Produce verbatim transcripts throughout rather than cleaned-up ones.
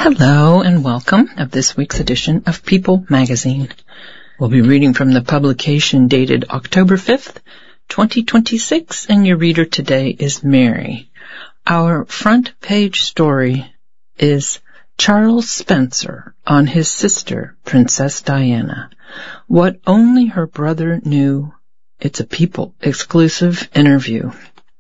Hello and welcome of this week's edition of People Magazine. We'll be reading from the publication dated October fifth, twenty twenty-six, and your reader today is Mary. Our front page story is Charles Spencer on his sister, Princess Diana. What only her brother knew. It's a People exclusive interview.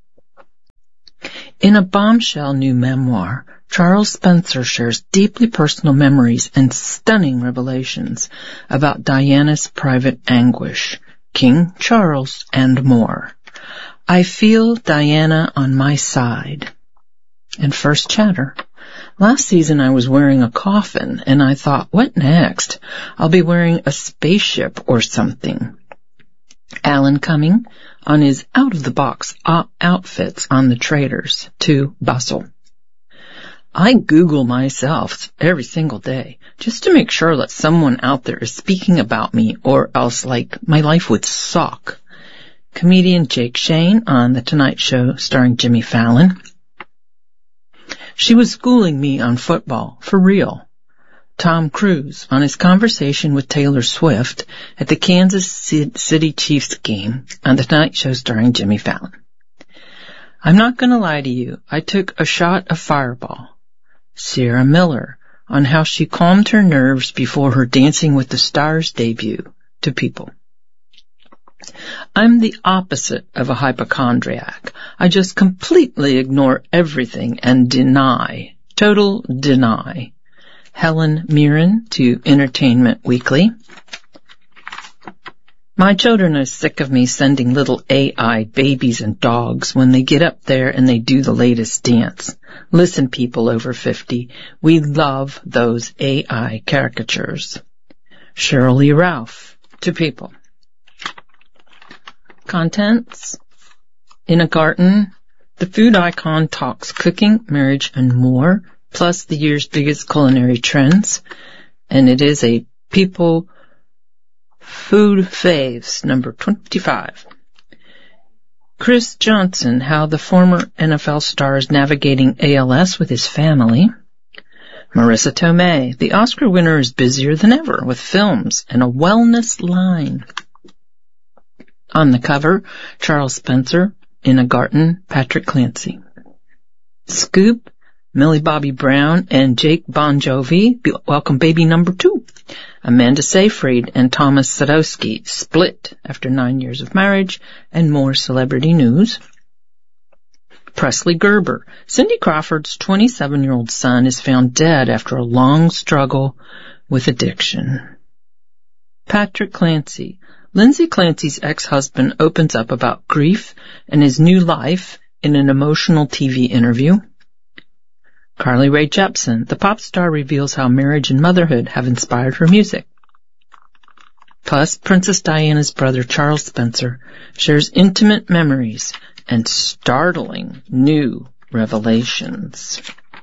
In a bombshell new memoir, Charles Spencer shares deeply personal memories and stunning revelations about Diana's private anguish, King Charles, and more. I feel Diana on my side. And first chatter. Last season I was wearing a coffin, and I thought, what next? I'll be wearing a spaceship or something. Alan Cumming on his out-of-the-box outfits on the traders to bustle. I Google myself every single day just to make sure that someone out there is speaking about me, or else, like, my life would suck. Comedian Jake Shane on The Tonight Show starring Jimmy Fallon. She was schooling me on football, for real. Tom Cruise on his conversation with Taylor Swift at the Kansas City Chiefs game on The Tonight Show starring Jimmy Fallon. I'm not going to lie to you, I took a shot of Fireball. Sierra Miller on how she calmed her nerves before her Dancing with the Stars debut to People. I'm the opposite of a hypochondriac. I just completely ignore everything and deny. Total deny. Helen Mirren to Entertainment Weekly. My children are sick of me sending little A I babies and dogs when they get up there and they do the latest dance. Listen, people over fifty, we love those A I caricatures. Cheryl Lee Ralph to People. Contents. In a Garden, the food icon talks cooking, marriage, and more, plus the year's biggest culinary trends. And it is a People Food Faves, number twenty-five. Chris Johnson, how the former N F L star is navigating A L S with his family. Marissa Tomei, the Oscar winner is busier than ever with films and a wellness line. On the cover, Charles Spencer, In a Garden, Patrick Clancy. Scoop, Millie Bobby Brown and Jake Bon Jovi welcome baby number two. Amanda Seyfried and Thomas Sadowski split after nine years of marriage, and more celebrity news. Presley Gerber, Cindy Crawford's twenty-seven-year-old son is found dead after a long struggle with addiction. Patrick Clancy, Lindsay Clancy's ex-husband opens up about grief and his new life in an emotional T V interview. Carly Rae Jepsen, the pop star, reveals how marriage and motherhood have inspired her music. Plus, Princess Diana's brother Charles Spencer shares intimate memories and startling new revelations.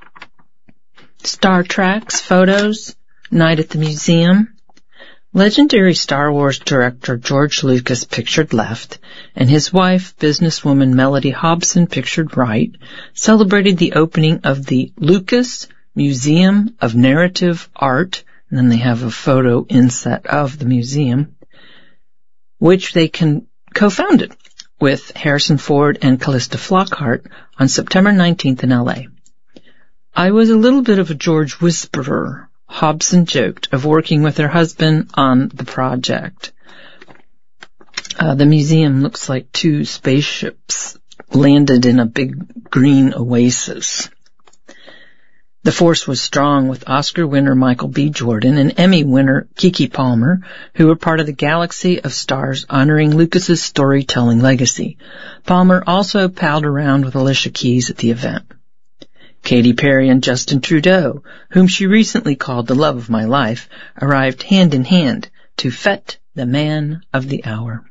Star Treks photos, night at the museum. Legendary Star Wars director George Lucas, pictured left, and his wife, businesswoman Melody Hobson, pictured right, celebrated the opening of the Lucas Museum of Narrative Art, and then they have a photo inset of the museum, which they can co-founded with Harrison Ford and Callista Flockhart on September nineteenth in L A. I was a little bit of a George whisperer, Hobson joked, of working with her husband on the project. Uh, the museum looks like two spaceships landed in a big green oasis. The force was strong, with Oscar winner Michael B. Jordan and Emmy winner Keke Palmer, who were part of the galaxy of stars honoring Lucas's storytelling legacy. Palmer also palled around with Alicia Keys at the event. Katy Perry and Justin Trudeau, whom she recently called the love of my life, arrived hand in hand to fete the man of the hour.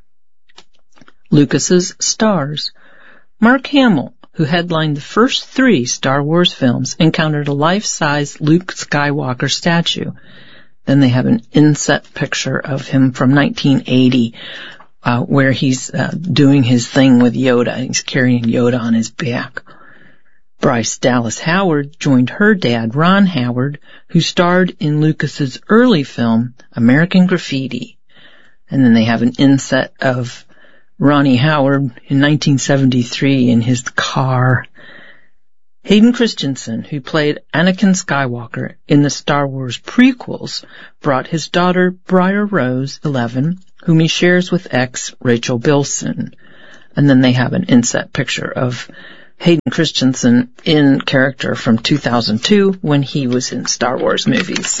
Lucas's stars. Mark Hamill, who headlined the first three Star Wars films, encountered a life-size Luke Skywalker statue. Then they have an inset picture of him from nineteen eighty, uh, where he's uh, doing his thing with Yoda. He's carrying Yoda on his back. Bryce Dallas Howard joined her dad, Ron Howard, who starred in Lucas's early film, American Graffiti. And then they have an inset of Ronnie Howard in nineteen seventy-three in his car. Hayden Christensen, who played Anakin Skywalker in the Star Wars prequels, brought his daughter, Briar Rose, eleven, whom he shares with ex Rachel Bilson. And then they have an inset picture of Hayden Christensen in character from two thousand two when he was in Star Wars movies.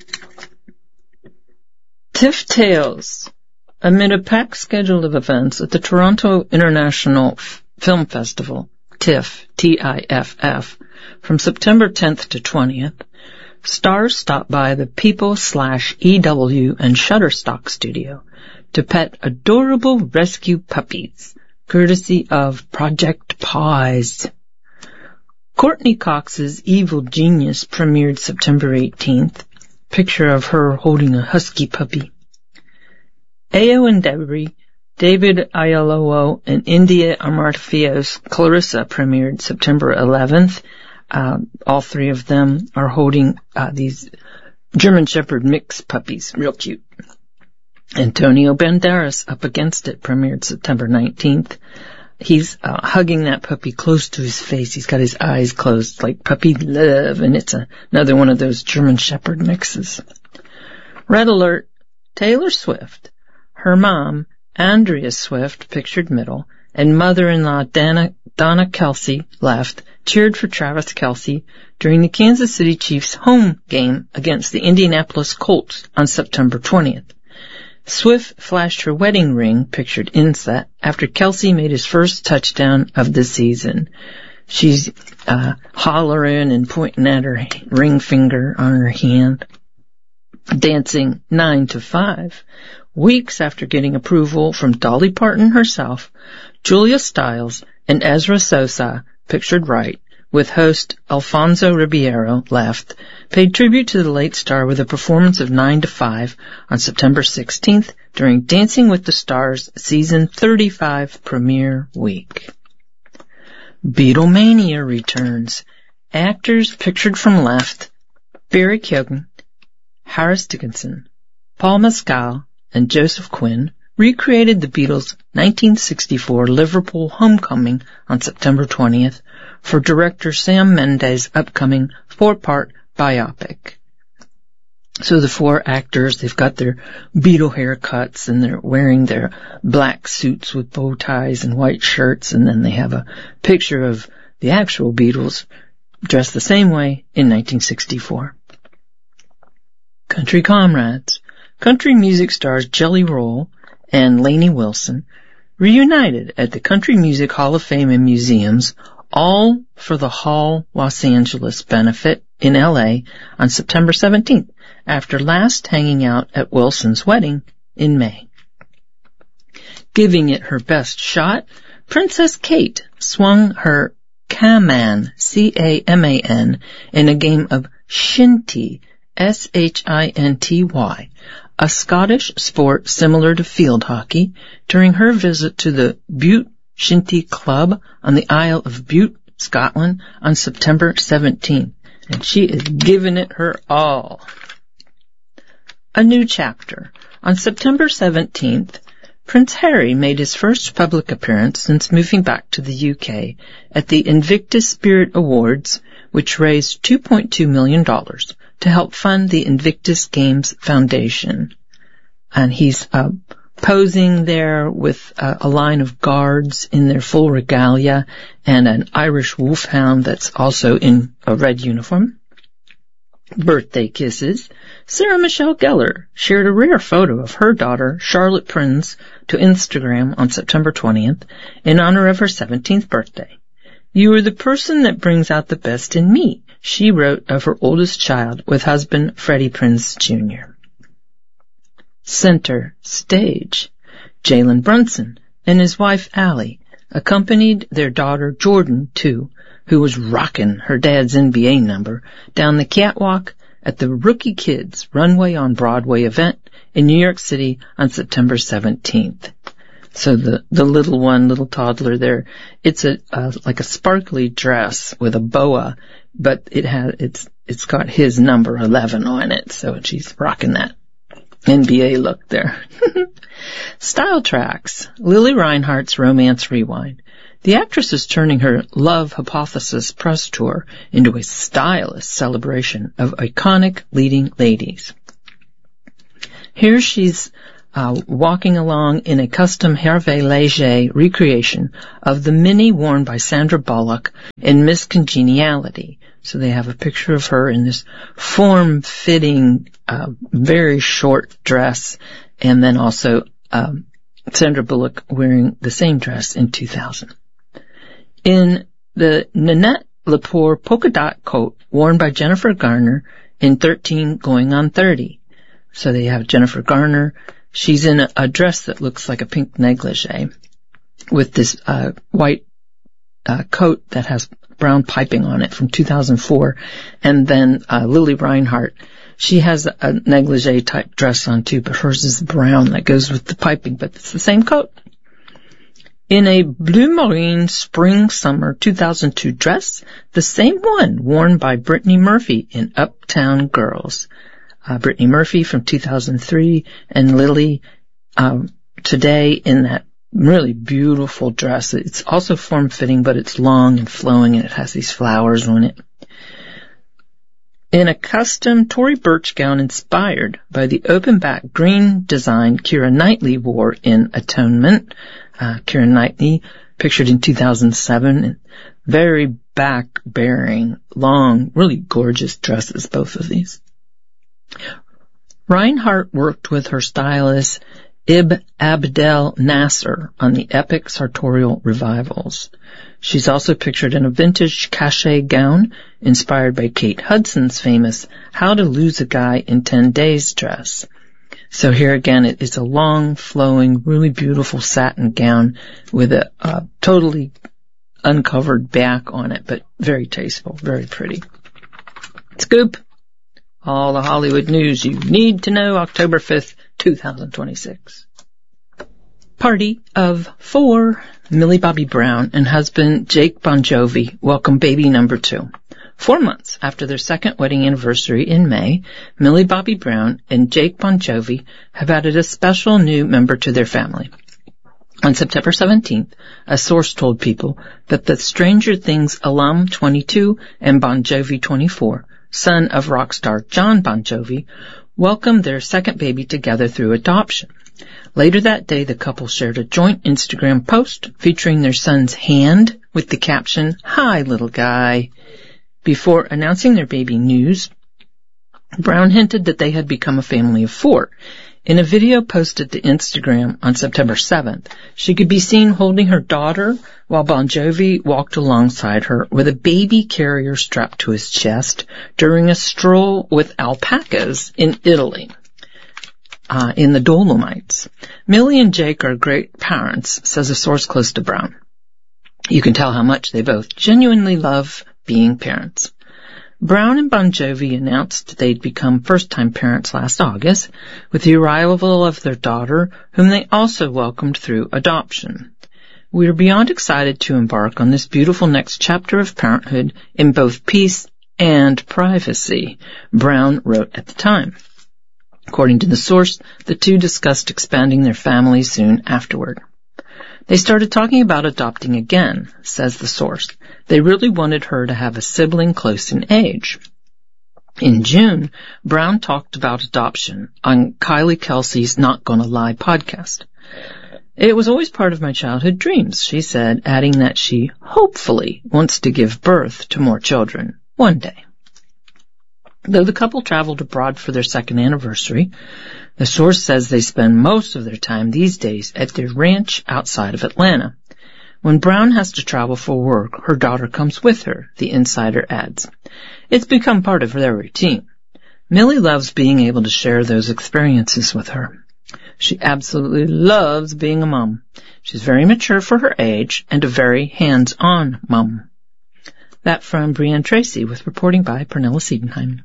TIFF Tales. Amid a packed schedule of events at the Toronto International F- Film Festival, TIFF, T I F F, from September tenth to twentieth, stars stopped by the People slash E W and Shutterstock studio to pet adorable rescue puppies, courtesy of Project Paws. Courtney Cox's Evil Genius premiered September eighteenth, picture of her holding a husky puppy. Ayo and Debris, David Oyelowo, and India Amartya's Clarissa premiered September eleventh. Uh, all three of them are holding uh, these German Shepherd mix puppies, real cute. Antonio Banderas, Up Against It, premiered September nineteenth. He's uh, hugging that puppy close to his face. He's got his eyes closed like puppy love, and it's a, another one of those German Shepherd mixes. Red Alert, Taylor Swift, her mom, Andrea Swift, pictured middle, and mother-in-law Dana, Donna Kelsey, left, cheered for Travis Kelce during the Kansas City Chiefs home game against the Indianapolis Colts on September twentieth. Swift flashed her wedding ring, pictured inset, after Kelce made his first touchdown of the season. She's uh, hollering and pointing at her ring finger on her hand, dancing nine to five. Weeks after getting approval from Dolly Parton herself, Julia Stiles and Ezra Sosa, pictured right, with host Alfonso Ribeiro, left, paid tribute to the late star with a performance of nine to five on September sixteenth during Dancing with the Stars season thirty-five premiere week. Beatlemania returns. Actors pictured from left, Barry Keoghan, Harris Dickinson, Paul Mescal, and Joseph Quinn recreated the Beatles' nineteen sixty-four Liverpool homecoming on September twentieth for director Sam Mendes' upcoming four-part biopic. So the four actors, they've got their Beatle haircuts and they're wearing their black suits with bow ties and white shirts, and then they have a picture of the actual Beatles dressed the same way in nineteen sixty-four. Country Comrades. Country music stars Jelly Roll and Lainey Wilson reunited at the Country Music Hall of Fame and Museums, all for the Hall Los Angeles benefit in L A on September seventeenth, after last hanging out at Wilson's wedding in May. Giving it her best shot, Princess Kate swung her Caman, C A M A N, in a game of Shinty, S H I N T Y, a Scottish sport similar to field hockey, during her visit to the Bute Shinty Club on the Isle of Bute, Scotland, on September seventeenth. And she is giving it her all. A new chapter. On September seventeenth, Prince Harry made his first public appearance since moving back to the U K at the Invictus Spirit Awards, which raised two point two million dollars to help fund the Invictus Games Foundation. And he's uh, posing there with uh, a line of guards in their full regalia and an Irish wolfhound that's also in a red uniform. Birthday kisses. Sarah Michelle Gellar shared a rare photo of her daughter, Charlotte Prinz, to Instagram on September twentieth in honor of her seventeenth birthday. "You are the person that brings out the best in me," she wrote of her oldest child with husband Freddie Prinze Junior Center stage. Jalen Brunson and his wife Allie accompanied their daughter Jordan, two, who was rocking her dad's N B A number, down the catwalk at the Rookie Kids Runway on Broadway event in New York City on September seventeenth. So the, the little one, little toddler there, it's a, uh, like a sparkly dress with a boa, but it has, it's, it's got his number eleven on it. So she's rocking that N B A look there. Style tracks. Lili Reinhart's Romance Rewind. The actress is turning her Love Hypothesis press tour into a stylish celebration of iconic leading ladies. Here she's uh, walking along in a custom Hervé Léger recreation of the mini worn by Sandra Bullock in Miss Congeniality. So they have a picture of her in this form-fitting, uh, very short dress, and then also um, Sandra Bullock wearing the same dress in two thousand. In the Nanette Lepore polka dot coat worn by Jennifer Garner in thirteen going on thirty. So they have Jennifer Garner. She's in a, a dress that looks like a pink negligee with this uh, white uh, coat that has brown piping on it from two thousand four. And then uh, Lili Reinhart, she has a negligee type dress on too, but hers is brown that goes with the piping, but it's the same coat. In a blue marine spring summer two thousand two dress, the same one worn by Brittany Murphy in Uptown Girls. Uh, Brittany Murphy from two thousand three and Lili um, today in that really beautiful dress. It's also form-fitting, but it's long and flowing, and it has these flowers on it. In a custom Tory Burch gown inspired by the open-back green design Keira Knightley wore in Atonement. Uh, Keira Knightley, pictured in two thousand seven, very back-bearing, long, really gorgeous dresses, both of these. Reinhart worked with her stylist Ibn Abdel Nasser on the epic sartorial revivals. She's also pictured in a vintage cachet gown inspired by Kate Hudson's famous How to Lose a Guy in ten days dress. So here again, it is a long, flowing, really beautiful satin gown with a, a totally uncovered back on it, but very tasteful, very pretty. Scoop! All the Hollywood news you need to know, October fifth, twenty twenty-six. Party of four. Millie Bobby Brown and husband Jake Bon Jovi welcome baby number two. Four months after their second wedding anniversary in May, Millie Bobby Brown and Jake Bon Jovi have added a special new member to their family. On September seventeenth, a source told People that the Stranger Things alum twenty-two and Bon Jovi twenty-four, son of rock star John Bon Jovi, welcomed their second baby together through adoption. Later that day, the couple shared a joint Instagram post featuring their son's hand with the caption, "Hi, little guy." Before announcing their baby news, Brown hinted that they had become a family of four. In a video posted to Instagram on September seventh, she could be seen holding her daughter while Bon Jovi walked alongside her with a baby carrier strapped to his chest during a stroll with alpacas in Italy, uh, in the Dolomites. Millie and Jake are great parents, says a source close to Brown. You can tell how much they both genuinely love being parents. Brown and Bon Jovi announced they'd become first-time parents last August with the arrival of their daughter, whom they also welcomed through adoption. "We are beyond excited to embark on this beautiful next chapter of parenthood in both peace and privacy," Brown wrote at the time. According to the source, the two discussed expanding their family soon afterward. "They started talking about adopting again," says the source. "They really wanted her to have a sibling close in age." In June, Brown talked about adoption on Kylie Kelsey's Not Gonna Lie podcast. "It was always part of my childhood dreams," she said, adding that she hopefully wants to give birth to more children one day. Though the couple traveled abroad for their second anniversary, the source says they spend most of their time these days at their ranch outside of Atlanta. When Brown has to travel for work, her daughter comes with her, the insider adds. It's become part of their routine. Millie loves being able to share those experiences with her. She absolutely loves being a mom. She's very mature for her age and a very hands-on mom. That from Brianne Tracy with reporting by Pernilla Siebenheim.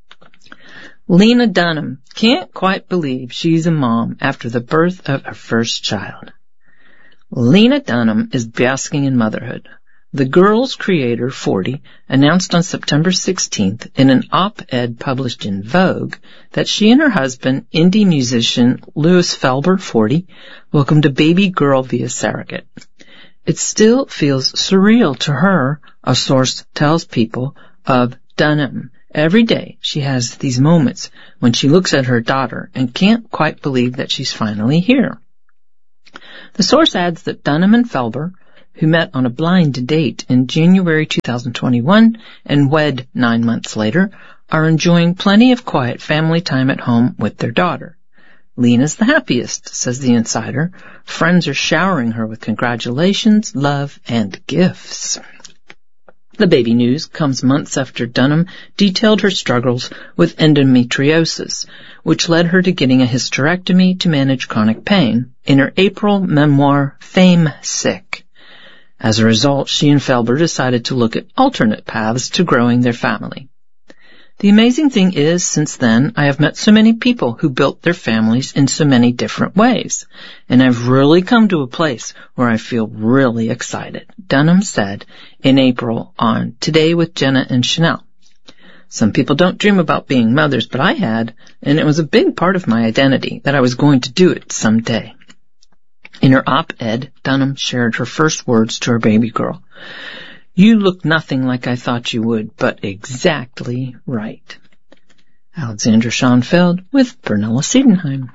Lena Dunham can't quite believe she's a mom after the birth of her first child. Lena Dunham is basking in motherhood. The Girls Creator, forty, announced on September sixteenth in an op-ed published in Vogue that she and her husband, indie musician Louis Felber, forty, welcomed a baby girl via surrogate. It still feels surreal to her, a source tells People, of Dunham. Every day she has these moments when she looks at her daughter and can't quite believe that she's finally here. The source adds that Dunham and Felber, who met on a blind date in January two thousand twenty-one and wed nine months later, are enjoying plenty of quiet family time at home with their daughter. Lena's the happiest, says the insider. Friends are showering her with congratulations, love, and gifts. The baby news comes months after Dunham detailed her struggles with endometriosis, which led her to getting a hysterectomy to manage chronic pain, in her April memoir, Fame Sick. As a result, she and Felber decided to look at alternate paths to growing their family. The amazing thing is, since then, I have met so many people who built their families in so many different ways, and I've really come to a place where I feel really excited, Dunham said in April on Today with Jenna and Chanel. Some people don't dream about being mothers, but I had, and it was a big part of my identity that I was going to do it someday. In her op-ed, Dunham shared her first words to her baby girl. You look nothing like I thought you would, but exactly right. Alexandra Schoenfeld with Bernella Siedenheim.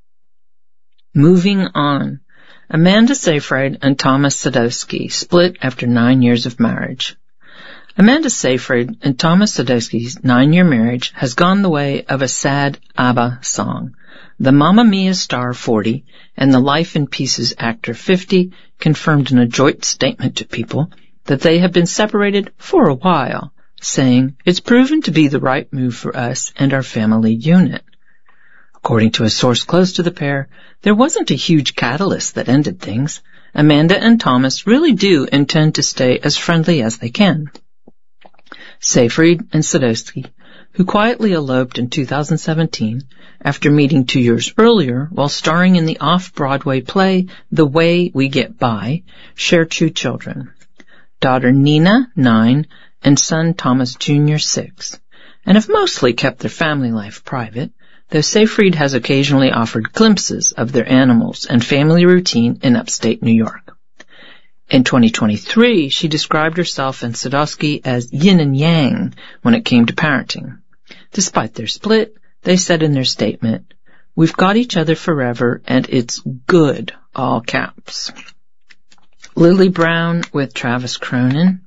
Moving on. Amanda Seyfried and Thomas Sadowski split after nine years of marriage. Amanda Seyfried and Thomas Sadowski's nine-year marriage has gone the way of a sad ABBA song. The Mamma Mia star, forty, and the Life in Pieces actor, fifty, confirmed in a joint statement to People that they have been separated for a while, saying, it's proven to be the right move for us and our family unit. According to a source close to the pair, there wasn't a huge catalyst that ended things. Amanda and Thomas really do intend to stay as friendly as they can. Seyfried and Sadowski, who quietly eloped in two thousand seventeen after meeting two years earlier while starring in the off-Broadway play The Way We Get By, share two children, daughter Nina, nine, and son Thomas Junior, six, and have mostly kept their family life private, though Seyfried has occasionally offered glimpses of their animals and family routine in upstate New York. In twenty twenty-three, she described herself and Sadowski as yin and yang when it came to parenting. Despite their split, they said in their statement, we've got each other forever and it's good, all caps. Lily Brown with Travis Cronin.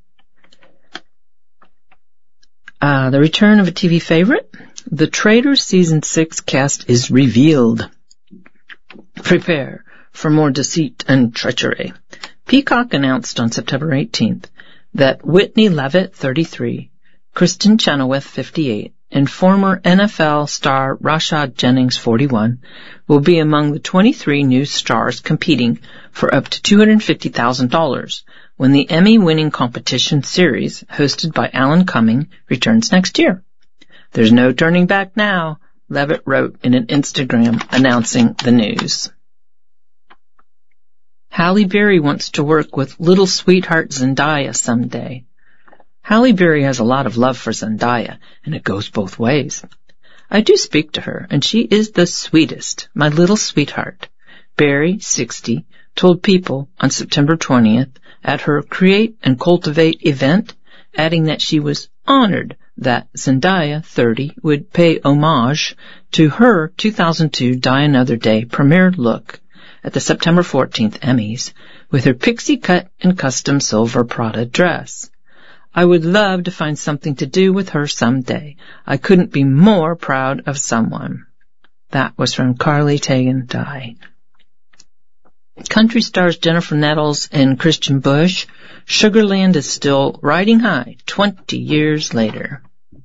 Uh, the return of a T V favorite. The Traitors Season six cast is revealed. Prepare for more deceit and treachery. Peacock announced on September eighteenth that Whitney Levitt, thirty-three, Kristen Chenoweth, fifty-eight, and former N F L star Rashad Jennings, forty-one, will be among the twenty-three new stars competing for up to two hundred fifty thousand dollars when the Emmy-winning competition series, hosted by Alan Cumming, returns next year. There's no turning back now, Levitt wrote in an Instagram announcing the news. Halle Berry wants to work with little sweetheart Zendaya someday. Halle Berry has a lot of love for Zendaya, and it goes both ways. I do speak to her, and she is the sweetest, my little sweetheart. Berry, sixty, told People on September twentieth at her Create and Cultivate event, adding that she was honored that Zendaya, thirty, would pay homage to her two thousand two Die Another Day premiere look at the September fourteenth Emmys with her pixie cut and custom silver Prada dress. I would love to find something to do with her someday. I couldn't be more proud of someone. That was from Carly Tegan Die. Country stars Jennifer Nettles and Christian Bush. Sugarland is still riding high twenty years later.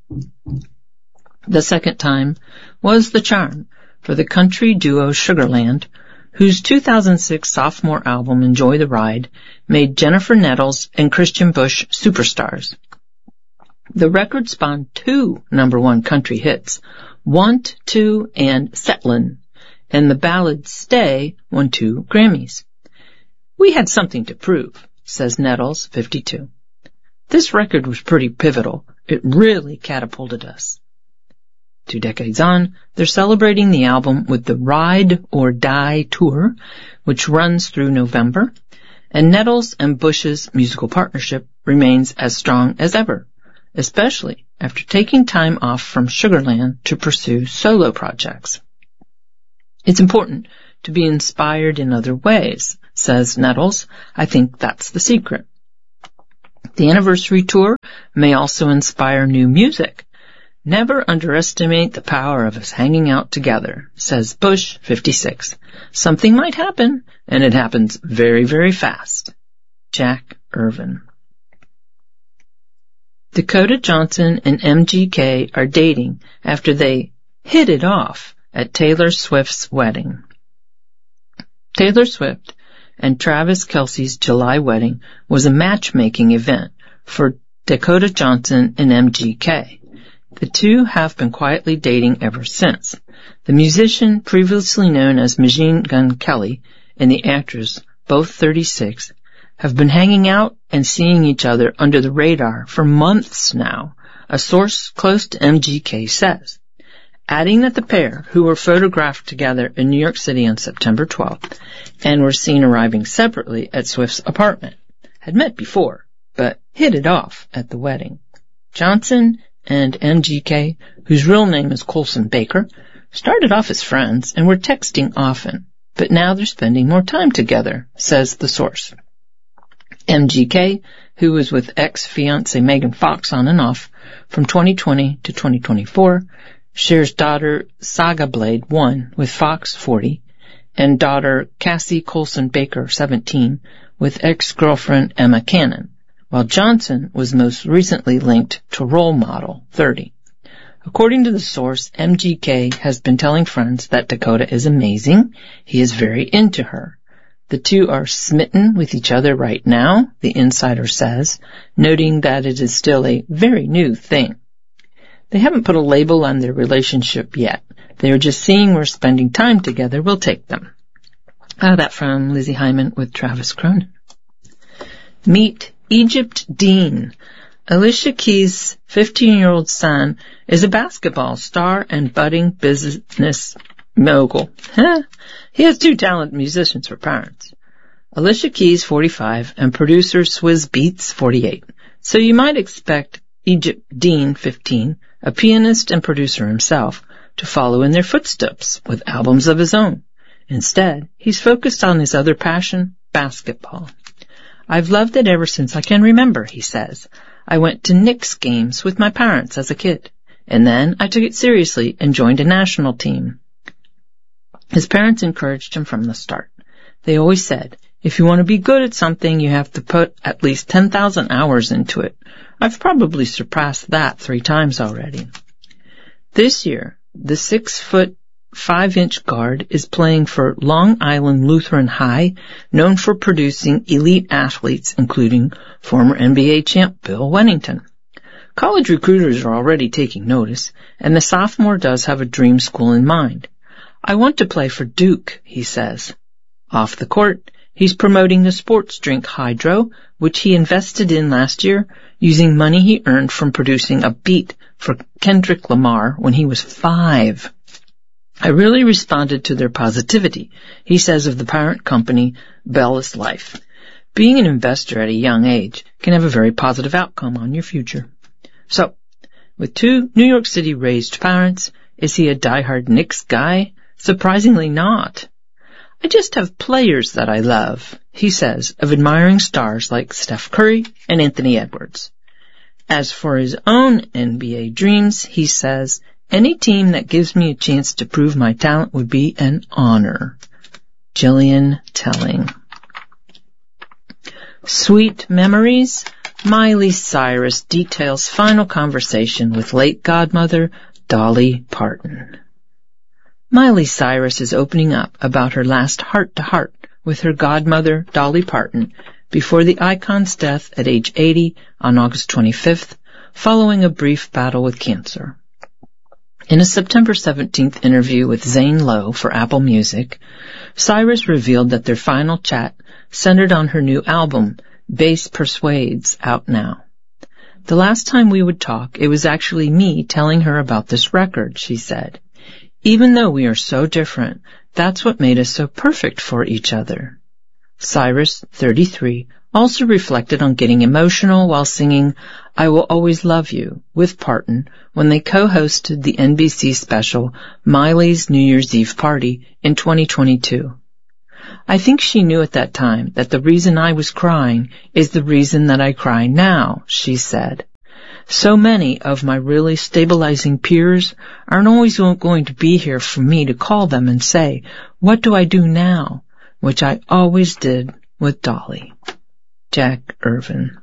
The second time was the charm for the country duo Sugarland, whose two thousand six sophomore album Enjoy the Ride made Jennifer Nettles and Christian Bush superstars. The record spawned two number one country hits, Want To and Settlin', and the ballad Stay won two Grammys. We had something to prove, says Nettles, fifty-two. This record was pretty pivotal. It really catapulted us. Two decades on, they're celebrating the album with the Ride or Die tour, which runs through November, and Nettles and Bush's musical partnership remains as strong as ever, especially after taking time off from Sugarland to pursue solo projects. It's important to be inspired in other ways, says Nettles. I think that's the secret. The anniversary tour may also inspire new music. Never underestimate the power of us hanging out together, says Bush, fifty-six. Something might happen, and it happens very, very fast. Jack Irvin. Dakota Johnson and M G K are dating after they hit it off at Taylor Swift's wedding. Taylor Swift and Travis Kelce's July wedding was a matchmaking event for Dakota Johnson and M G K. The two have been quietly dating ever since. The musician, previously known as Machine Gun Kelly, and the actress, both thirty-six, have been hanging out and seeing each other under the radar for months now, a source close to M G K says, adding that the pair, who were photographed together in New York City on September twelfth and were seen arriving separately at Swift's apartment, had met before, but hit it off at the wedding. Johnson and M G K, whose real name is Colson Baker, started off as friends and were texting often, but now they're spending more time together, says the source. M G K, who was with ex-fiancée Megan Fox on and off from twenty twenty to twenty twenty-four, shares daughter Saga Blade one with Fox, forty, and daughter Cassie Colson Baker, seventeen, with ex-girlfriend Emma Cannon, while Johnson was most recently linked to Role Model, thirty. According to the source, M G K has been telling friends that Dakota is amazing. He is very into her. The two are smitten with each other right now, the insider says, noting that it is still a very new thing. They haven't put a label on their relationship yet. They are just seeing where spending time together will take them. Ah, that from Lizzie Hyman with Travis Cronin. Meet Egypt Dean. Alicia Keys' fifteen-year-old son is a basketball star and budding business mogul. Huh? He has two talented musicians for parents. Alicia Keys, forty-five, and producer Swizz Beatz, forty-eight. So you might expect Egypt Dean, fifteen, a pianist and producer himself, to follow in their footsteps with albums of his own. Instead, he's focused on his other passion, basketball. I've loved it ever since I can remember, he says. I went to Knicks games with my parents as a kid, and then I took it seriously and joined a national team. His parents encouraged him from the start. They always said, if you want to be good at something, you have to put at least ten thousand hours into it. I've probably surpassed that three times already. This year, the six-foot, five-inch guard is playing for Long Island Lutheran High, known for producing elite athletes, including former N B A champ Bill Wennington. College recruiters are already taking notice, and the sophomore does have a dream school in mind. I want to play for Duke, he says. Off the court, he's promoting the sports drink Hydro, which he invested in last year using money he earned from producing a beat for Kendrick Lamar when he was five. I really responded to their positivity, he says of the parent company, Bellis Life. Being an investor at a young age can have a very positive outcome on your future. So, with two New York City-raised parents, is he a diehard Knicks guy? Surprisingly not. I just have players that I love, he says, of admiring stars like Steph Curry and Anthony Edwards. As for his own N B A dreams, he says, any team that gives me a chance to prove my talent would be an honor. Jillian Telling. Sweet Memories. Miley Cyrus details final conversation with late godmother Dolly Parton. Miley Cyrus is opening up about her last heart-to-heart with her godmother Dolly Parton before the icon's death at age eighty on August twenty-fifth, following a brief battle with cancer. In a September seventeenth interview with Zane Lowe for Apple Music, Cyrus revealed that their final chat centered on her new album, Bass Persuades, out now. The last time we would talk, it was actually me telling her about this record, she said. Even though we are so different, that's what made us so perfect for each other. Cyrus, thirty-three, also reflected on getting emotional while singing I Will Always Love You with Parton when they co-hosted the N B C special Miley's New Year's Eve Party in twenty twenty-two. I think she knew at that time that the reason I was crying is the reason that I cry now, she said. So many of my really stabilizing peers aren't always going to be here for me to call them and say, what do I do now? Which I always did with Dolly. Jack Irvin.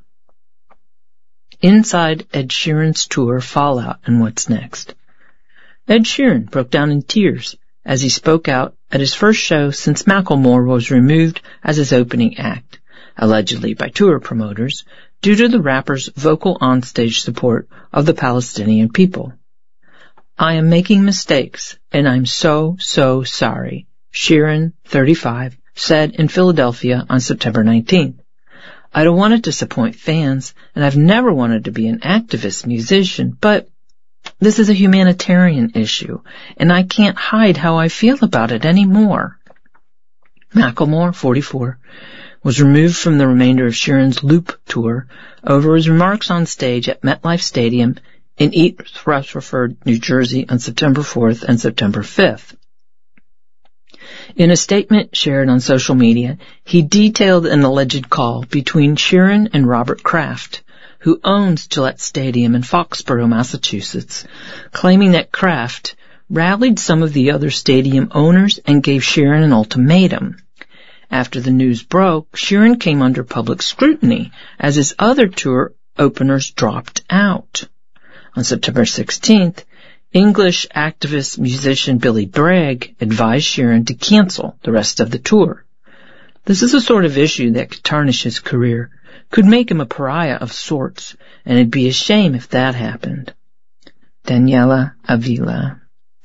Inside Ed Sheeran's tour fallout and what's next. Ed Sheeran broke down in tears as he spoke out at his first show since Macklemore was removed as his opening act, allegedly by tour promoters, due to the rapper's vocal onstage support of the Palestinian people. I am making mistakes, and I'm so, so sorry, Sheeran, thirty-five, said in Philadelphia on September nineteenth. I don't want to disappoint fans, and I've never wanted to be an activist musician, but this is a humanitarian issue, and I can't hide how I feel about it anymore. Macklemore, forty-four, was removed from the remainder of Sheeran's Loop tour over his remarks on stage at MetLife Stadium in East Rutherford, New Jersey on September fourth and September fifth. In a statement shared on social media, he detailed an alleged call between Sheeran and Robert Kraft, who owns Gillette Stadium in Foxborough, Massachusetts, claiming that Kraft rallied some of the other stadium owners and gave Sheeran an ultimatum. After the news broke, Sheeran came under public scrutiny as his other tour openers dropped out. On September sixteenth, English activist musician Billy Bragg advised Sheeran to cancel the rest of the tour. This is the sort of issue that could tarnish his career, could make him a pariah of sorts, and it'd be a shame if that happened. Daniela Avila.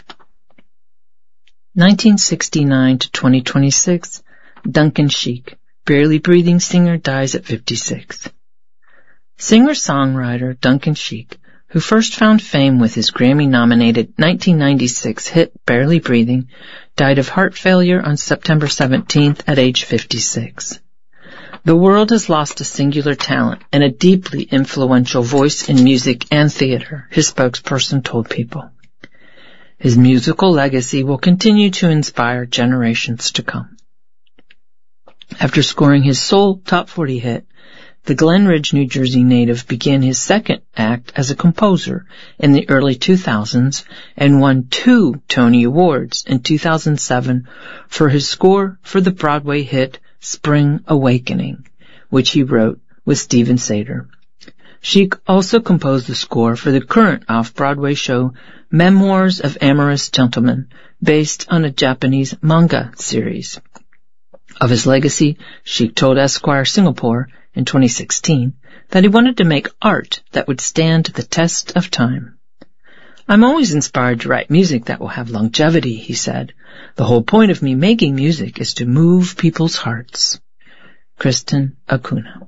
nineteen sixty-nine to twenty twenty-six, Duncan Sheik, barely breathing singer, dies at fifty-six. Singer-songwriter Duncan Sheik, who first found fame with his Grammy-nominated nineteen ninety-six hit Barely Breathing, died of heart failure on September seventeenth at age fifty-six. The world has lost a singular talent and a deeply influential voice in music and theater, his spokesperson told People. His musical legacy will continue to inspire generations to come. After scoring his sole top forty hit, the Glen Ridge, New Jersey native began his second act as a composer in the early two thousands and won two Tony Awards in two thousand seven for his score for the Broadway hit Spring Awakening, which he wrote with Stephen Sater. Sheik also composed the score for the current off-Broadway show Memoirs of Amorous Gentlemen, based on a Japanese manga series. Of his legacy, Sheik told Esquire Singapore in twenty sixteen that he wanted to make art that would stand the test of time. I'm always inspired to write music that will have longevity, he said. The whole point of me making music is to move people's hearts. Kristen Acuna.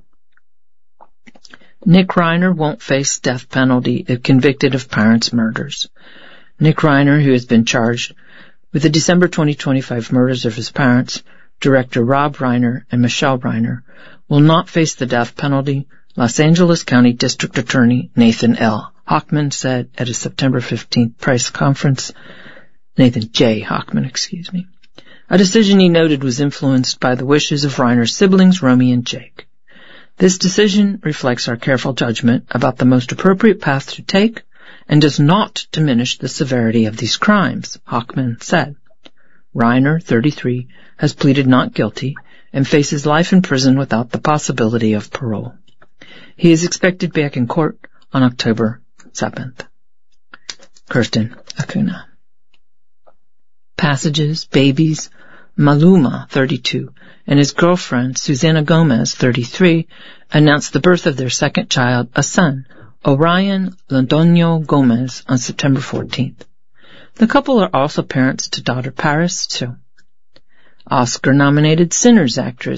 Nick Reiner won't face death penalty if convicted of parents' murders. Nick Reiner, who has been charged with the December twenty twenty-five murders of his parents, director Rob Reiner and Michelle Reiner, will not face the death penalty, Los Angeles County District Attorney Nathan L. Hochman said at a September fifteenth press conference. Nathan J. Hochman, excuse me. A decision he noted was influenced by the wishes of Reiner's siblings, Romy and Jake. This decision reflects our careful judgment about the most appropriate path to take and does not diminish the severity of these crimes, Hochman said. Reiner, thirty-three, has pleaded not guilty and faces life in prison without the possibility of parole. He is expected back in court on October seventh. Kirsten Acuna. Passages, Babies, Maluma, thirty-two, and his girlfriend, Susana Gomez, thirty-three, announced the birth of their second child, a son, Orion Londoño Gomez, on September fourteenth. The couple are also parents to daughter Paris, too. Oscar-nominated Sinners actress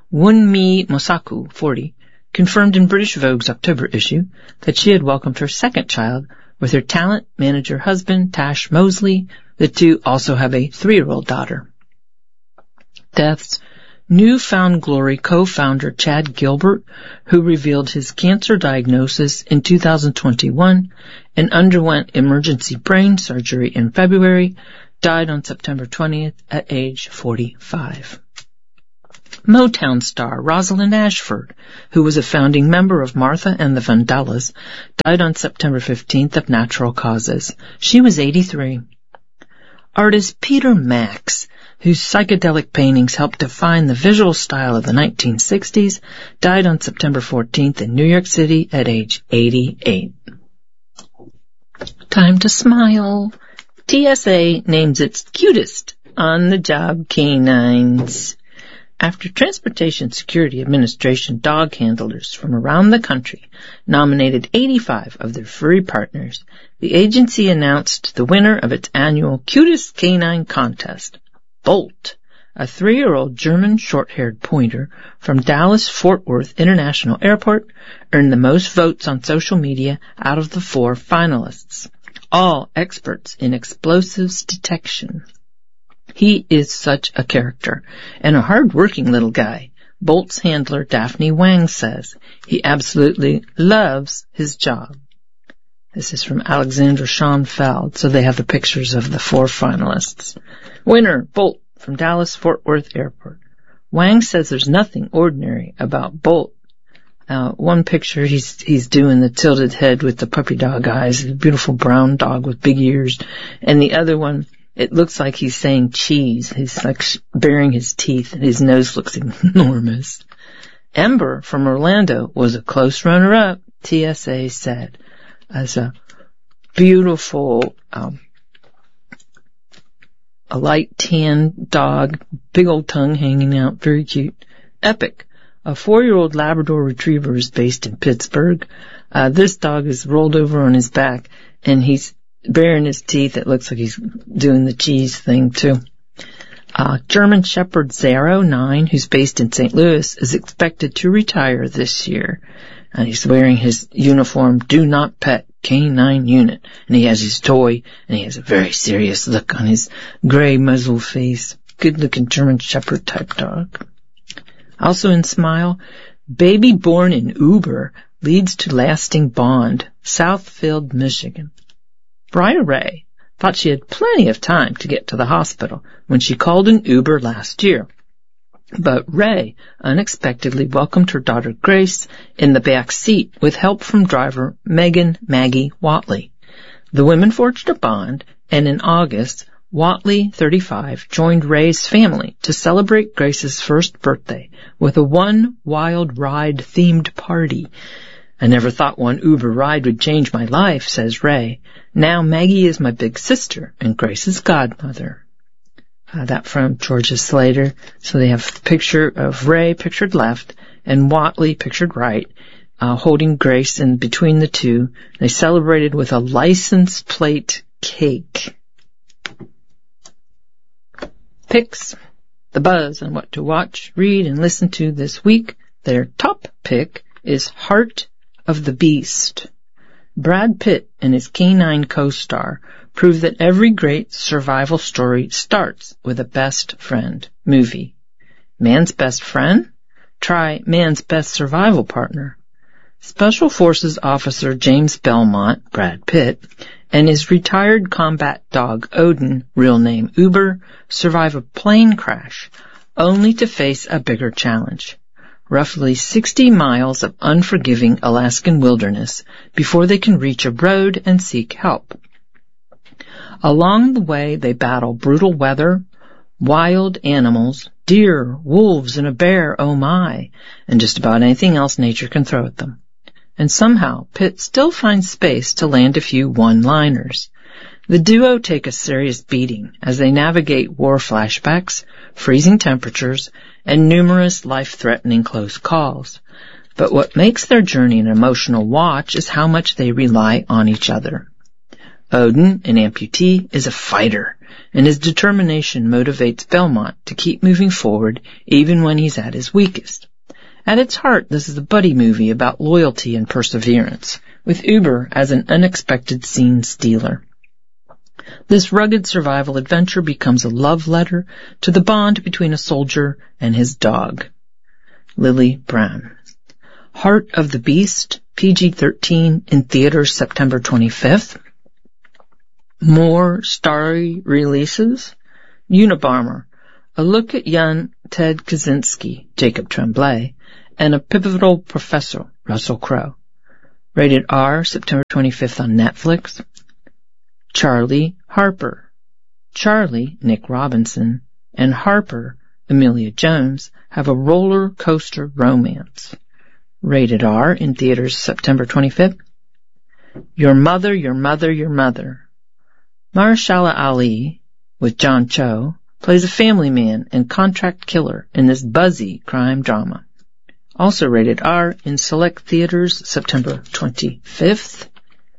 Wunmi Mosaku, forty, confirmed in British Vogue's October issue that she had welcomed her second child with her talent manager husband, Tash Mosley. The two also have a three-year-old daughter. Deaths. New Found Glory co-founder Chad Gilbert, who revealed his cancer diagnosis in two thousand twenty-one and underwent emergency brain surgery in February, died on September twentieth at age forty-five. Motown star Rosalind Ashford, who was a founding member of Martha and the Vandellas, died on September fifteenth of natural causes. She was eighty-three. Artist Peter Max, whose psychedelic paintings helped define the visual style of the nineteen sixties, died on September fourteenth in New York City at age eighty-eight. Time to smile. T S A names its cutest on-the-job canines. After Transportation Security Administration dog handlers from around the country nominated eighty-five of their furry partners, the agency announced the winner of its annual Cutest Canine Contest. Bolt, a three-year-old German short-haired pointer from Dallas-Fort Worth International Airport, earned the most votes on social media out of the four finalists, all experts in explosives detection. He is such a character and a hard-working little guy. Bolt's handler Daphne Wang says he absolutely loves his job. This is from Alexandra Schoenfeld, so they have the pictures of the four finalists. Winner, Bolt from Dallas-Fort Worth Airport. Wang says there's nothing ordinary about Bolt. Uh, one picture, he's he's doing the tilted head with the puppy dog eyes, a beautiful brown dog with big ears. And the other one, it looks like he's saying cheese. He's like baring his teeth, and his nose looks enormous. Ember from Orlando was a close runner-up, T S A said, as a beautiful, um, a light tan dog, big old tongue hanging out, very cute. Epic, a four-year-old Labrador Retriever, is based in Pittsburgh. Uh, this dog is rolled over on his back, and he's baring his teeth. It looks like he's doing the cheese thing, too. Uh, German Shepherd Zero, nine, who's based in Saint Louis, is expected to retire this year. And he's wearing his uniform, Do Not Pet canine unit. And he has his toy, and he has a very serious look on his gray muzzle face. Good-looking German Shepherd type dog. Also in Smile, baby born in Uber leads to lasting bond, Southfield, Michigan. Briar Ray thought she had plenty of time to get to the hospital when she called an Uber last year. But Ray unexpectedly welcomed her daughter Grace in the back seat with help from driver Megan Maggie Watley. The women forged a bond, and in August, Watley, thirty-five, joined Ray's family to celebrate Grace's first birthday with a One Wild Ride-themed party. I never thought one Uber ride would change my life, says Ray. Now Maggie is my big sister and Grace's godmother. Uh, that from Georgia Slater. So they have a picture of Ray pictured left and Watley pictured right, uh, holding Grace in between the two. They celebrated with a license plate cake. Picks. The buzz on what to watch, read, and listen to this week. Their top pick is Heart of the Beast. Brad Pitt and his canine co-star prove that every great survival story starts with a best friend movie. Man's best friend? Try Man's best survival partner. Special Forces officer James Belmont, Brad Pitt, and his retired combat dog Odin, real name Uber, survive a plane crash, only to face a bigger challenge. Roughly sixty miles of unforgiving Alaskan wilderness before they can reach a road and seek help. Along the way, they battle brutal weather, wild animals, deer, wolves, and a bear, oh my, and just about anything else nature can throw at them. And somehow, Pitt still finds space to land a few one-liners. The duo take a serious beating as they navigate war flashbacks, freezing temperatures, and numerous life-threatening close calls. But what makes their journey an emotional watch is how much they rely on each other. Odin, an amputee, is a fighter, and his determination motivates Belmont to keep moving forward even when he's at his weakest. At its heart, this is a buddy movie about loyalty and perseverance, with Uber as an unexpected scene stealer. This rugged survival adventure becomes a love letter to the bond between a soldier and his dog. Lily Brown. Heart of the Beast, P G thirteen, in theaters September twenty-fifth. More starry releases. Unabomber, a look at young Ted Kaczynski, Jacob Tremblay, and a pivotal professor, Russell Crowe. Rated R, September twenty-fifth on Netflix. Charlie Harper. Charlie, Nick Robinson, and Harper, Amelia Jones, have a roller coaster romance. Rated R, in theaters September twenty-fifth. Your Mother, Your Mother, Your Mother. Mahershala Ali, with John Cho, plays a family man and contract killer in this buzzy crime drama. Also rated R in select theaters September twenty-fifth.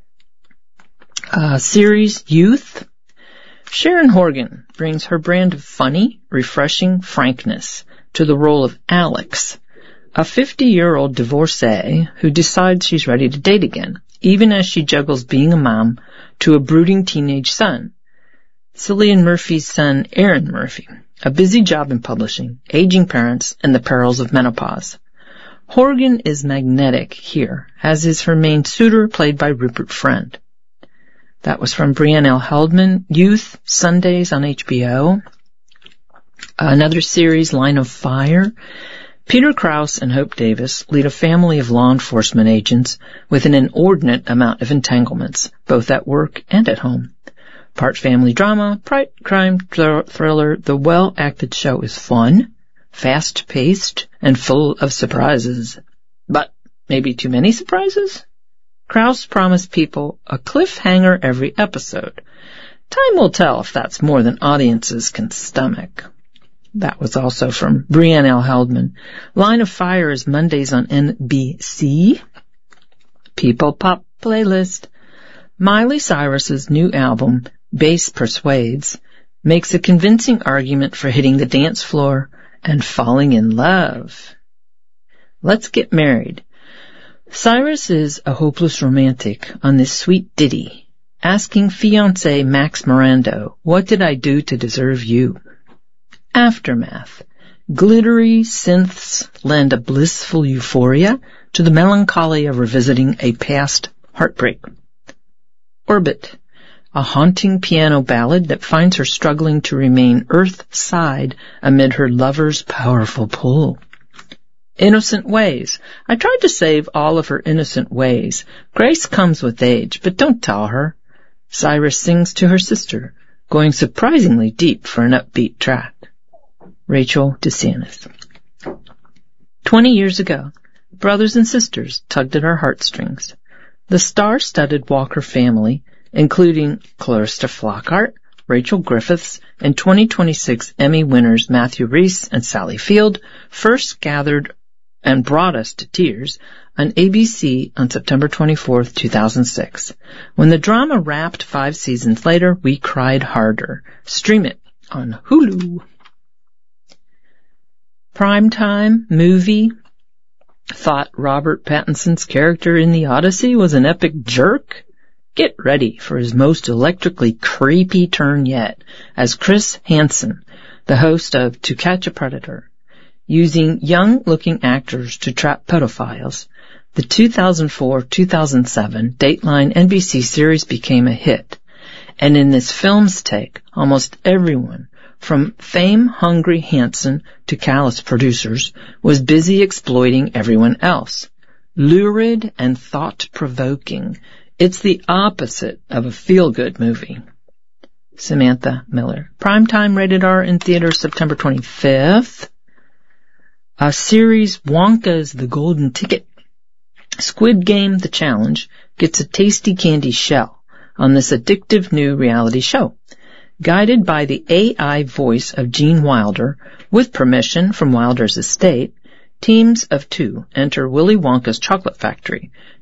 Uh, series Youth. Sharon Horgan brings her brand of funny, refreshing frankness to the role of Alex, a fifty-year-old divorcee who decides she's ready to date again, even as she juggles being a mom to a brooding teenage son. Cillian Murphy's son, Aaron Murphy, a busy job in publishing, aging parents, and the perils of menopause. Horgan is magnetic here, as is her main suitor, played by Rupert Friend. That was from Brianne L. Heldman. Youth, Sundays on H B O. Another series, Line of Fire. Peter Krause and Hope Davis lead a family of law enforcement agents with an inordinate amount of entanglements, both at work and at home. Part family drama, part crime thr- thriller, the well-acted show is fun, fast-paced, and full of surprises. But maybe too many surprises? Krause promised people a cliffhanger every episode. Time will tell if that's more than audiences can stomach. That was also from Brianne L. Heldman. Line of Fire is Mondays on N B C. People Pop playlist. Miley Cyrus's new album, Bass Persuades, makes a convincing argument for hitting the dance floor and falling in love. Let's Get Married. Cyrus is a hopeless romantic on this sweet ditty, asking fiancé Max Mirando, what did I do to deserve you? Aftermath. Glittery synths lend a blissful euphoria to the melancholy of revisiting a past heartbreak. Orbit. A haunting piano ballad that finds her struggling to remain earth-side amid her lover's powerful pull. Innocent Ways. I tried to save all of her innocent ways. Grace comes with age, but don't tell her. Cyrus sings to her sister, going surprisingly deep for an upbeat track. Rachel DeSantis. Twenty years ago, brothers and sisters tugged at our heartstrings. The star-studded Walker family, including Clarissa Flockhart, Rachel Griffiths, and twenty twenty-six Emmy winners Matthew Rhys and Sally Field, first gathered and brought us to tears on A B C on September twenty-fourth, two thousand six. When the drama wrapped five seasons later, we cried harder. Stream it on Hulu. Primetime movie. Thought Robert Pattinson's character in The Odyssey was an epic jerk? Get ready for his most electrically creepy turn yet as Chris Hansen, the host of To Catch a Predator. Using young-looking actors to trap pedophiles, the two thousand four to two thousand seven Dateline N B C series became a hit. And in this film's take, almost everyone, from fame-hungry Hansen to callous producers, was busy exploiting everyone else. Lurid and thought-provoking, it's the opposite of a feel-good movie. Samantha Miller. Primetime rated R in theaters September twenty-fifth. A series Wonka's The Golden Ticket. Squid Game The Challenge gets a tasty candy shell on this addictive new reality show. Guided by the A I voice of Gene Wilder, with permission from Wilder's estate, teams of two enter Willy Wonka's chocolate factory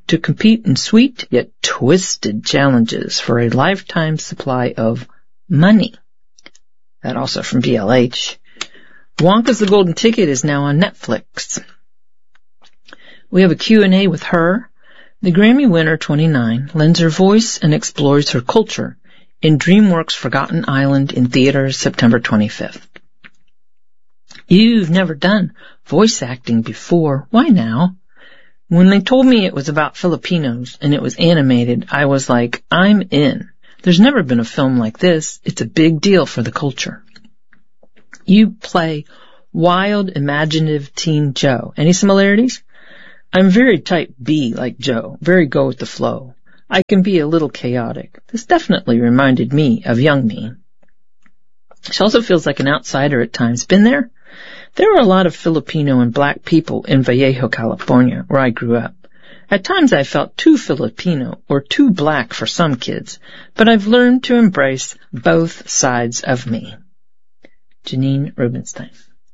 to compete in sweet yet twisted challenges for a lifetime supply of money. That also from B L H. Wonka's The Golden Ticket is now on Netflix. We have a Q and A with her. The Grammy winner, twenty-nine, lends her voice and explores her culture in DreamWorks' Forgotten Island in theaters September twenty-fifth. You've never done voice acting before. Why now? When they told me it was about Filipinos and it was animated, I was like, I'm in. There's never been a film like this. It's a big deal for the culture. You play wild, imaginative teen Joe. Any similarities? I'm very type B like Joe, very go with the flow. I can be a little chaotic. This definitely reminded me of young me. She also feels like an outsider at times. Been there? There were a lot of Filipino and black people in Vallejo, California, where I grew up. At times I felt too Filipino or too black for some kids, but I've learned to embrace both sides of me. Janine Rubenstein.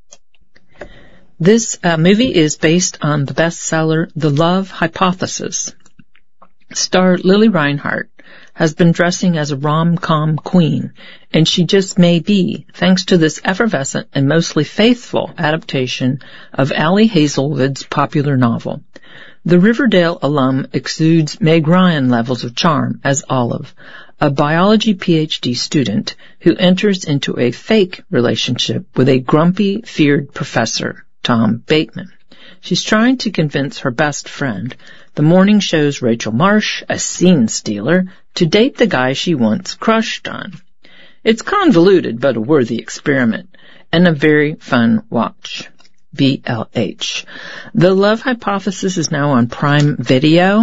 This uh, movie is based on the bestseller The Love Hypothesis. Star Lily Reinhart has been dressing as a rom-com queen, and she just may be, thanks to this effervescent and mostly faithful adaptation of Allie Hazelwood's popular novel. The Riverdale alum exudes Meg Ryan levels of charm as Olive, a biology P H D student who enters into a fake relationship with a grumpy, feared professor, Tom Bateman. She's trying to convince her best friend, the morning show's Rachel Marsh, a scene stealer, to date the guy she once crushed on. It's convoluted but a worthy experiment, and a very fun watch. B L H. The Love Hypothesis is now on Prime Video,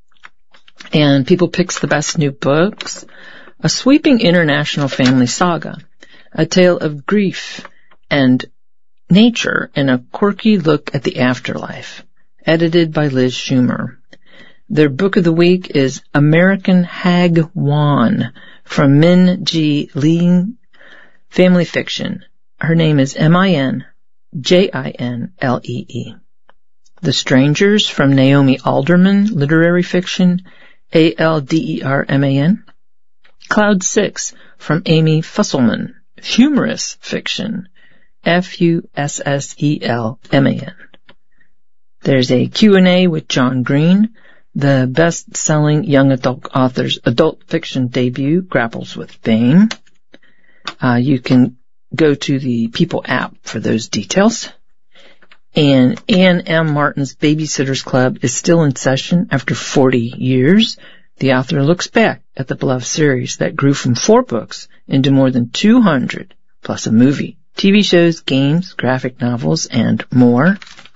and People Picks the Best New Books. A sweeping international family saga, a tale of grief and nature and a quirky look at the afterlife, edited by Liz Schumer. Their book of the week is American Hag Wan from Min Ji Lee, family fiction. Her name is M I N J I N L E E. The Strangers from Naomi Alderman, literary fiction, A L D E R M A N. Cloud Six from Amy Fusselman, humorous fiction, F U S S E L M A N. There's a Q and A with John Green. The best-selling young adult author's adult fiction debut grapples with fame. Uh, you can go to the People app for those details. And Anne M. Martin's Babysitters Club is still in session after forty years. The author looks back at the beloved series that grew from four books into more than two hundred, plus a movie, T V shows, games, graphic novels, and more.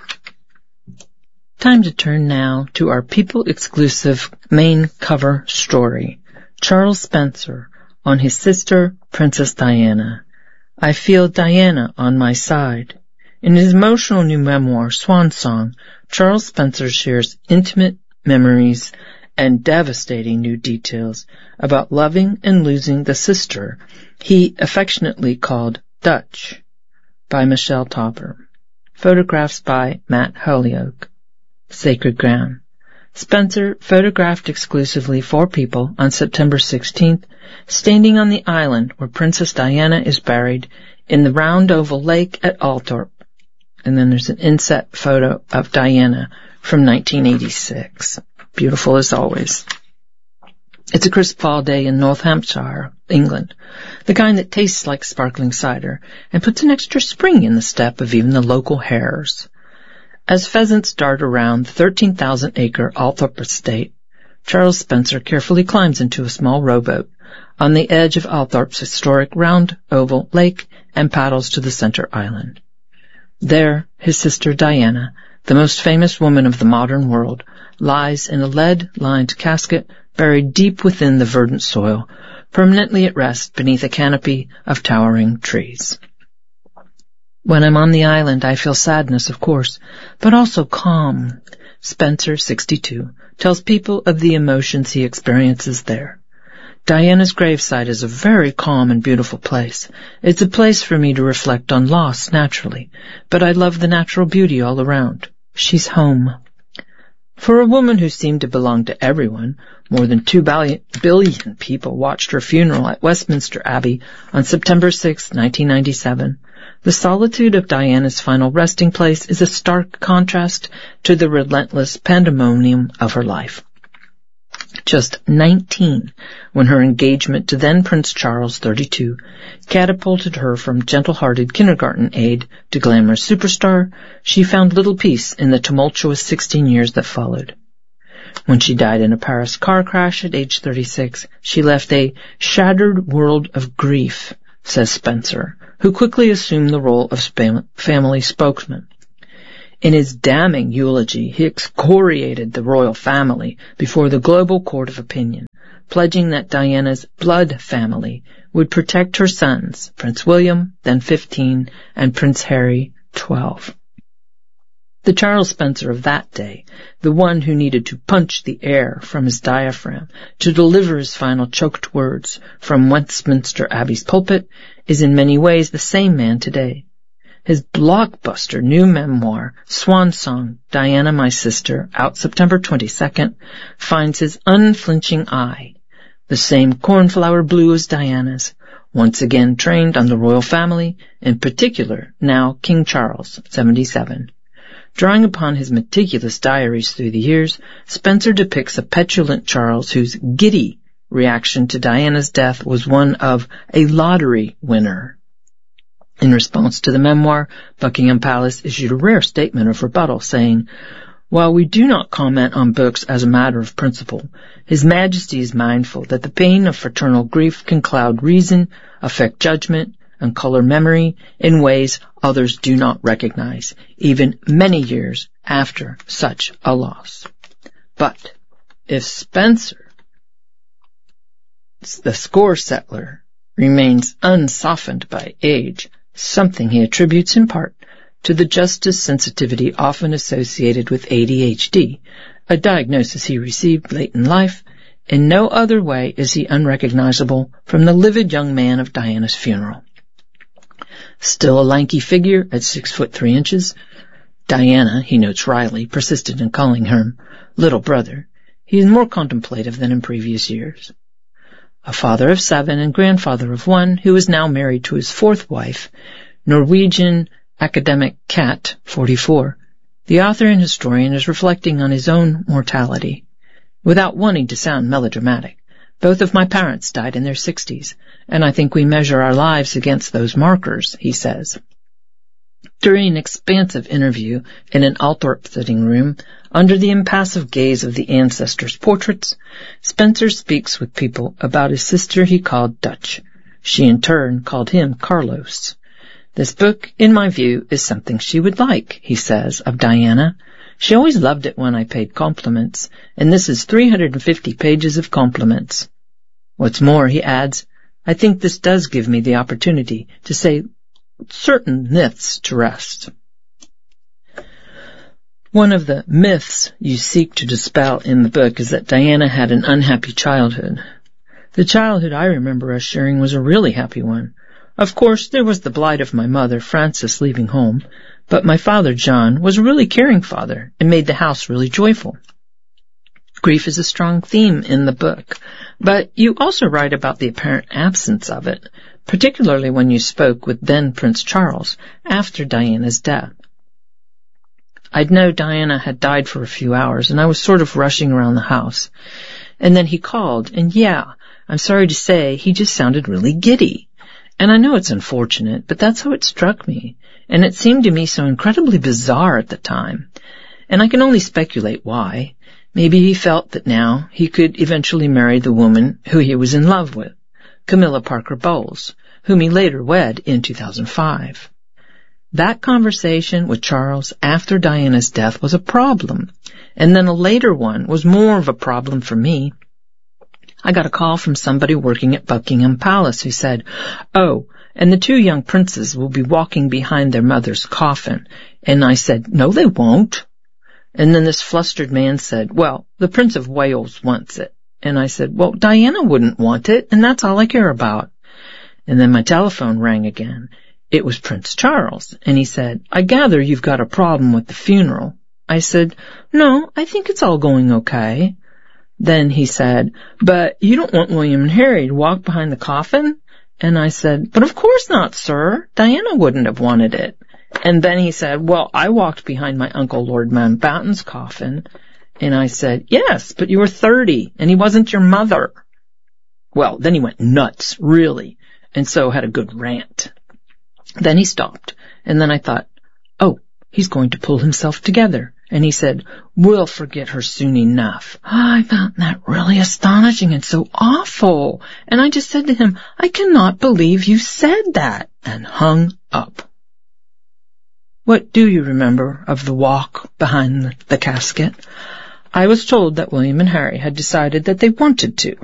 Time to turn now to our People-exclusive main cover story, Charles Spencer on his sister, Princess Diana. I feel Diana on my side. In his emotional new memoir, Swan Song, Charles Spencer shares intimate memories and devastating new details about loving and losing the sister he affectionately called Dutch, by Michelle Tauber. Photographs by Matt Holyoke. Sacred Ground. Spencer photographed exclusively for People on September sixteenth, standing on the island where Princess Diana is buried in the round oval lake at Althorp. And then there's an inset photo of Diana from nineteen eighty-six. Beautiful as always. It's a crisp fall day in Northamptonshire, England, the kind that tastes like sparkling cider and puts an extra spring in the step of even the local hares. As pheasants dart around the thirteen thousand acre Althorp estate, Charles Spencer carefully climbs into a small rowboat on the edge of Althorp's historic round oval lake and paddles to the center island. There, his sister Diana, the most famous woman of the modern world, lies in a lead-lined casket buried deep within the verdant soil, permanently at rest beneath a canopy of towering trees. When I'm on the island, I feel sadness, of course, but also calm. Spencer, sixty-two, tells People of the emotions he experiences there. Diana's gravesite is a very calm and beautiful place. It's a place for me to reflect on loss, naturally, but I love the natural beauty all around. She's home. For a woman who seemed to belong to everyone, more than two billion people watched her funeral at Westminster Abbey on September sixth, nineteen ninety-seven. The solitude of Diana's final resting place is a stark contrast to the relentless pandemonium of her life. Just nineteen, when her engagement to then Prince Charles, thirty-two, catapulted her from gentle-hearted kindergarten aide to glamorous superstar, she found little peace in the tumultuous sixteen years that followed. When she died in a Paris car crash at age thirty-six, she left a shattered world of grief, says Spencer, who quickly assumed the role of family spokesman. In his damning eulogy, he excoriated the royal family before the global court of opinion, pledging that Diana's blood family would protect her sons, Prince William, then fifteen, and Prince Harry, twelve. The Charles Spencer of that day, the one who needed to punch the air from his diaphragm to deliver his final choked words from Westminster Abbey's pulpit, is in many ways the same man today. His blockbuster new memoir, Swan Song, Diana, My Sister, out September twenty-second, finds his unflinching eye, the same cornflower blue as Diana's, once again trained on the royal family, in particular now King Charles, seventy-seven. Drawing upon his meticulous diaries through the years, Spencer depicts a petulant Charles whose giddy reaction to Diana's death was one of a lottery winner. In response to the memoir, Buckingham Palace issued a rare statement of rebuttal, saying, "While we do not comment on books as a matter of principle, His Majesty is mindful that the pain of fraternal grief can cloud reason, affect judgment, and color memory in ways others do not recognize, even many years after such a loss." But if Spencer, the score settler, remains unsoftened by age, something he attributes in part to the justice sensitivity often associated with A D H D, a diagnosis he received late in life, in no other way is he unrecognizable from the livid young man of Diana's funeral. Still a lanky figure at six foot three inches, Diana, he notes wryly, persisted in calling him little brother, he is more contemplative than in previous years. A father of seven and grandfather of one, who is now married to his fourth wife, Norwegian academic Kat, forty-four, the author and historian is reflecting on his own mortality. Without wanting to sound melodramatic, both of my parents died in their sixties, and I think we measure our lives against those markers, he says. During an expansive interview in an Althorp sitting room, under the impassive gaze of the ancestors' portraits, Spencer speaks with people about his sister he called Dutch. She in turn called him Carlos. This book, in my view, is something she would like, he says of Diana. She always loved it when I paid compliments, and this is three hundred fifty pages of compliments. What's more, he adds, I think this does give me the opportunity to say certain myths to rest. One of the myths you seek to dispel in the book is that Diana had an unhappy childhood. The childhood I remember us sharing was a really happy one. Of course, there was the blight of my mother, Frances, leaving home, but my father, John, was a really caring father and made the house really joyful. Grief is a strong theme in the book, but you also write about the apparent absence of it, particularly when you spoke with then Prince Charles after Diana's death. I'd know Diana had died for a few hours, and I was sort of rushing around the house. And then he called, and yeah, I'm sorry to say, he just sounded really giddy. And I know it's unfortunate, but that's how it struck me, and it seemed to me so incredibly bizarre at the time. And I can only speculate why. Maybe he felt that now he could eventually marry the woman who he was in love with, Camilla Parker Bowles, whom he later wed in two thousand five. That conversation with Charles after Diana's death was a problem, and then a later one was more of a problem for me. I got a call from somebody working at Buckingham Palace who said, "Oh, and the two young princes will be walking behind their mother's coffin." And I said, "No, they won't." And then this flustered man said, "Well, the Prince of Wales wants it." And I said, "Well, Diana wouldn't want it, and that's all I care about." And then my telephone rang again. It was Prince Charles, and he said, "I gather you've got a problem with the funeral." I said, no, I think it's all going okay. Then he said, but you don't want William and Harry to walk behind the coffin? And I said, but of course not, sir. Diana wouldn't have wanted it. And then he said, well, I walked behind my uncle Lord Mountbatten's coffin. And I said, yes, but you were thirty, and he wasn't your mother. Well, then he went nuts, really, and so had a good rant. Then he stopped, and then I thought, oh, he's going to pull himself together. And he said, we'll forget her soon enough. I found that really astonishing and so awful. And I just said to him, I cannot believe you said that, and hung up. What do you remember of the walk behind the casket? I was told that William and Harry had decided that they wanted to.